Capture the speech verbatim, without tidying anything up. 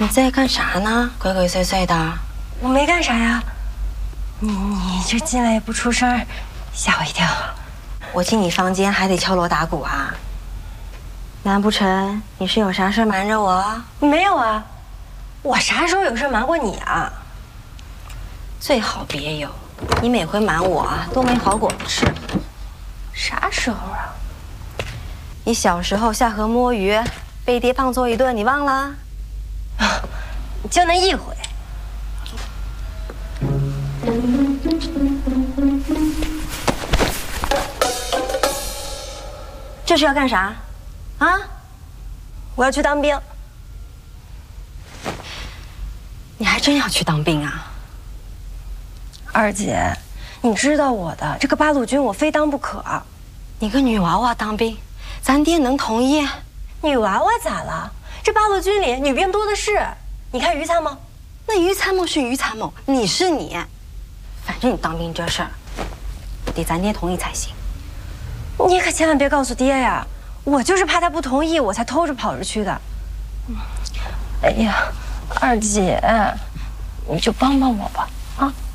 你在干啥呢？鬼鬼祟祟的。 我没干啥呀。你你这进来也不出声，吓我一跳。 我进你房间还得敲锣打鼓啊？难不成你是有啥事瞒着我？ 没有啊，我啥时候有事瞒过你啊？ 最好别有，你每回瞒我啊都没好果子吃。 啥时候啊？ 你小时候下河摸鱼，被爹胖揍一顿，你忘了？ 啊，就那一回。 这是要干啥？啊？ 我要去当兵。 你还真要去当兵啊？ 二姐，你知道我的，这个八路军我非当不可。 你个女娃娃当兵，咱爹能同意？ 女娃娃咋了？这八路军里女兵多的是。你看于参谋， 那于参谋是于参谋，你是你。反正你当兵这事儿，得咱爹同意才行。 你可千万别告诉爹呀！我就是怕他不同意，我才偷着跑着去的。哎呀，二姐，你就帮帮我吧，啊！